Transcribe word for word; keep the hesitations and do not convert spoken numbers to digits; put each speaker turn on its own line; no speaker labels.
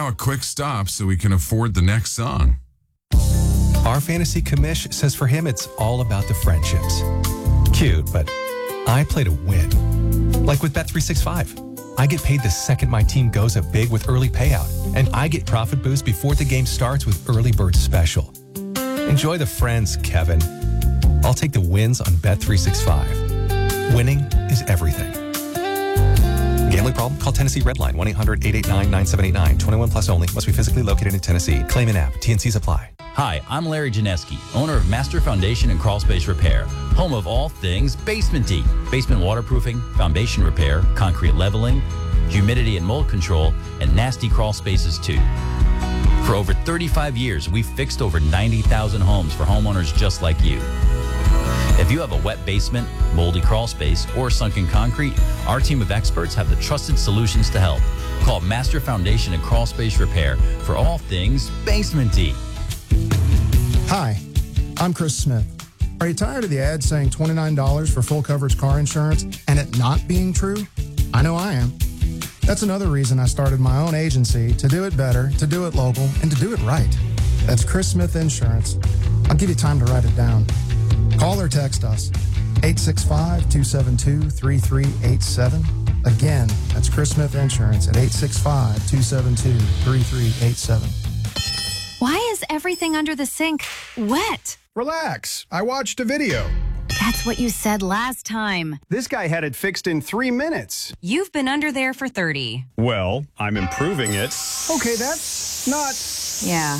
a quick stop so we can afford the next song?
Our fantasy commish says for him it's all about the friendships. Cute, but I play to win. Like with Bet three sixty-five. I get paid the second my team goes up big with early payout, and I get profit boost before the game starts with Early Bird Special. Enjoy the friends, Kevin. I'll take the wins on Bet three sixty-five. Winning is everything. Gambling problem? Call Tennessee Redline, one eight hundred eight eight nine nine seven eight nine. twenty-one plus only. Must be physically located in Tennessee. Claim an app. T N Cs apply.
Hi, I'm Larry Janeski, owner of Master Foundation and Crawl Space Repair, home of all things basement-y. Basement waterproofing, foundation repair, concrete leveling, humidity and mold control, and nasty crawl spaces too. For over thirty-five years, we've fixed over ninety thousand homes for homeowners just like you. If you have a wet basement, moldy crawl space, or sunken concrete, our team of experts have the trusted solutions to help. Call Master Foundation and Crawl Space Repair for all things basement-y.
Hi, I'm Chris Smith. Are you tired of the ad saying twenty-nine dollars for full coverage car insurance and it not being true? I know I am. That's another reason I started my own agency, to do it better, to do it local, and to do it right. That's Chris Smith Insurance. I'll give you time to write it down. Call or text us, eight six five, two seven two, three three eight seven. Again, that's Chris Smith Insurance at eight six five, two seven two, three three eight seven.
Why is everything under the sink wet?
Relax. I watched a video.
That's what you said last time.
This guy had it fixed in three minutes.
You've been under there for thirty.
Well, I'm improving it. Okay, that's not...
Yeah.